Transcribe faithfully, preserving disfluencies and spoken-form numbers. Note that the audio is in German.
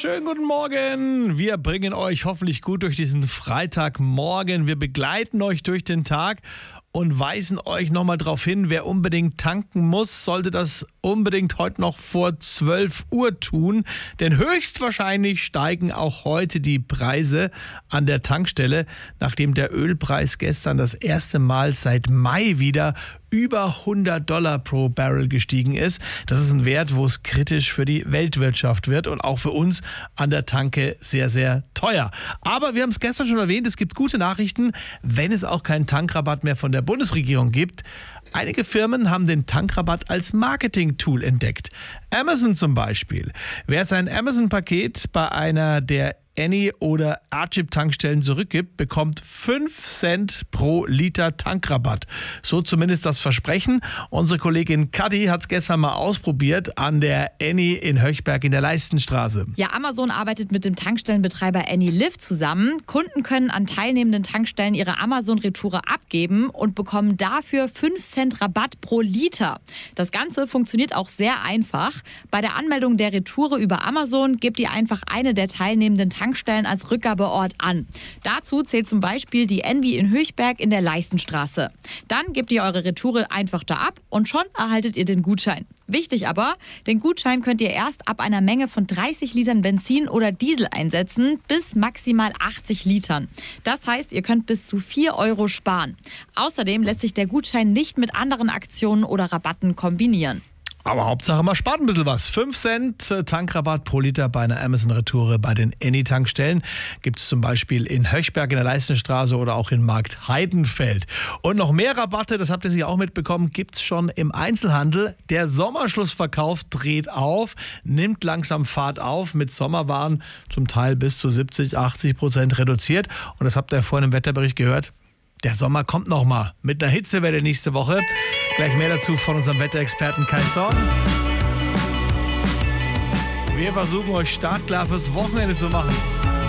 Schönen guten Morgen. Wir bringen euch hoffentlich gut durch diesen Freitagmorgen. Wir begleiten euch durch den Tag und weisen euch nochmal darauf hin, wer unbedingt tanken muss, sollte das unbedingt heute noch vor zwölf Uhr tun. Denn höchstwahrscheinlich steigen auch heute die Preise an der Tankstelle, nachdem der Ölpreis gestern das erste Mal seit Mai wieder über hundert Dollar pro Barrel gestiegen ist. Das ist ein Wert, wo es kritisch für die Weltwirtschaft wird und auch für uns an der Tanke sehr, sehr teuer. Aber wir haben es gestern schon erwähnt, es gibt gute Nachrichten, wenn es auch keinen Tankrabatt mehr von der Bundesregierung gibt. Einige Firmen haben den Tankrabatt als Marketing-Tool entdeckt. Amazon zum Beispiel. Wer sein Amazon-Paket bei einer der Any- oder Archip-Tankstellen zurückgibt, bekommt fünf Cent pro Liter Tankrabatt. So zumindest das Versprechen. Unsere Kollegin Kathi hat es gestern mal ausprobiert an der Any in Höchberg in der Leistenstraße. Ja, Amazon arbeitet mit dem Tankstellenbetreiber AnyLive zusammen. Kunden können an teilnehmenden Tankstellen ihre Amazon-Retoure abgeben und bekommen dafür fünf Cent Rabatt pro Liter. Das Ganze funktioniert auch sehr einfach. Bei der Anmeldung der Retoure über Amazon gebt ihr einfach eine der teilnehmenden Tankstellen als Rückgabeort an. Dazu zählt zum Beispiel die Envy in Höchberg in der Leistenstraße. Dann gebt ihr eure Retoure einfach da ab und schon erhaltet ihr den Gutschein. Wichtig aber, den Gutschein könnt ihr erst ab einer Menge von dreißig Litern Benzin oder Diesel einsetzen, bis maximal achtzig Litern. Das heißt, ihr könnt bis zu vier Euro sparen. Außerdem lässt sich der Gutschein nicht mit anderen Aktionen oder Rabatten kombinieren. Aber Hauptsache, man spart ein bisschen was. fünf Cent Tankrabatt pro Liter bei einer Amazon-Retoure bei den Any-Tankstellen. Gibt es zum Beispiel in Höchberg in der Leistenstraße oder auch in Markt Heidenfeld. Und noch mehr Rabatte, das habt ihr sicher auch mitbekommen, gibt es schon im Einzelhandel. Der Sommerschlussverkauf dreht auf, nimmt langsam Fahrt auf, mit Sommerwaren zum Teil bis zu siebzig, achtzig Prozent reduziert. Und das habt ihr vorhin im Wetterbericht gehört. Der Sommer kommt noch mal mit einer Hitzewelle nächste Woche. Gleich mehr dazu von unserem Wetterexperten Kai Zorn. Wir versuchen euch startklar fürs Wochenende zu machen.